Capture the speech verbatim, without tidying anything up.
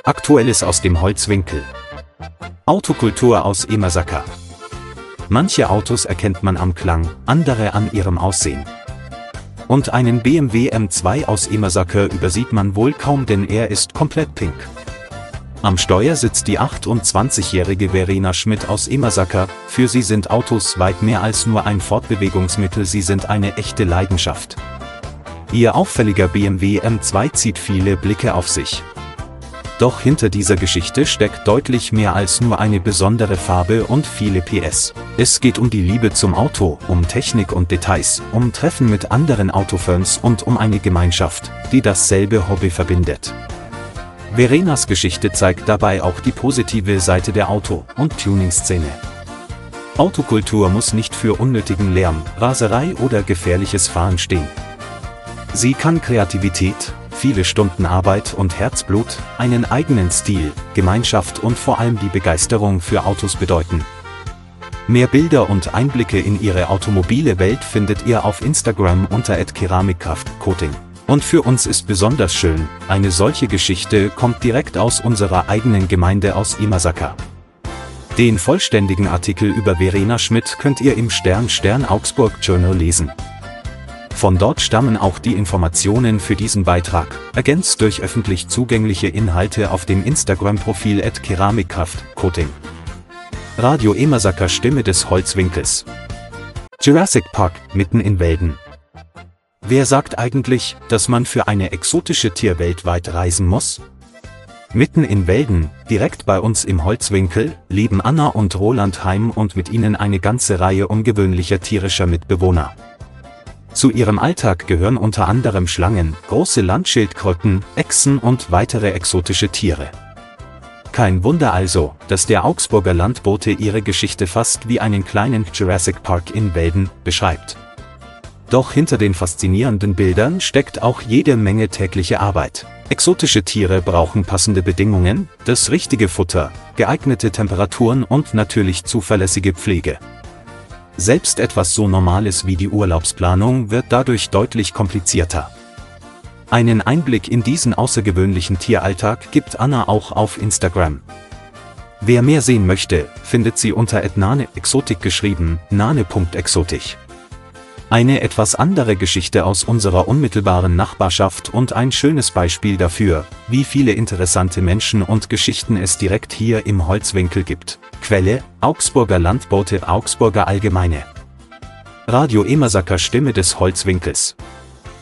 Aktuelles aus dem Holzwinkel. Autokultur aus Emersaker. Manche Autos erkennt man am Klang, andere an ihrem Aussehen. Und einen B M W M zwei aus Emersaker übersieht man wohl kaum, denn er ist komplett pink. Am Steuer sitzt die achtundzwanzigjährige Verena Schmidt aus Emersaker. Für sie sind Autos weit mehr als nur ein Fortbewegungsmittel, sie sind eine echte Leidenschaft. Ihr auffälliger B M W M zwei zieht viele Blicke auf sich. Doch hinter dieser Geschichte steckt deutlich mehr als nur eine besondere Farbe und viele P S. Es geht um die Liebe zum Auto, um Technik und Details, um Treffen mit anderen Autofans und um eine Gemeinschaft, die dasselbe Hobby verbindet. Verenas Geschichte zeigt dabei auch die positive Seite der Auto- und Tuning-Szene. Autokultur muss nicht für unnötigen Lärm, Raserei oder gefährliches Fahren stehen. Sie kann Kreativität, viele Stunden Arbeit und Herzblut, einen eigenen Stil, Gemeinschaft und vor allem die Begeisterung für Autos bedeuten. Mehr Bilder und Einblicke in ihre automobile Welt findet ihr auf Instagram unter at keramikkraft-coating. Und für uns ist besonders schön, eine solche Geschichte kommt direkt aus unserer eigenen Gemeinde aus Emersaker. Den vollständigen Artikel über Verena Schmidt könnt ihr im Stern Stern Augsburg Journal lesen. Von dort stammen auch die Informationen für diesen Beitrag, ergänzt durch öffentlich zugängliche Inhalte auf dem Instagram-Profil at keramikkraft-coating. Radio Emersaker, Stimme des Holzwinkels. Jurassic Park, mitten in Welden. Wer sagt eigentlich, dass man für eine exotische Tierwelt weit reisen muss? Mitten in Welden, direkt bei uns im Holzwinkel, leben Anna und Roland Heim und mit ihnen eine ganze Reihe ungewöhnlicher tierischer Mitbewohner. Zu ihrem Alltag gehören unter anderem Schlangen, große Landschildkröten, Echsen und weitere exotische Tiere. Kein Wunder also, dass der Augsburger Landbote ihre Geschichte fast wie einen kleinen Jurassic Park in Welden beschreibt. Doch hinter den faszinierenden Bildern steckt auch jede Menge tägliche Arbeit. Exotische Tiere brauchen passende Bedingungen, das richtige Futter, geeignete Temperaturen und natürlich zuverlässige Pflege. Selbst etwas so Normales wie die Urlaubsplanung wird dadurch deutlich komplizierter. Einen Einblick in diesen außergewöhnlichen Tieralltag gibt Anna auch auf Instagram. Wer mehr sehen möchte, findet sie unter at nane-exotik geschrieben, nane.exotik. Eine etwas andere Geschichte aus unserer unmittelbaren Nachbarschaft und ein schönes Beispiel dafür, wie viele interessante Menschen und Geschichten es direkt hier im Holzwinkel gibt. Quelle: Augsburger Landbote, Augsburger Allgemeine. Radio Emersaker, Stimme des Holzwinkels.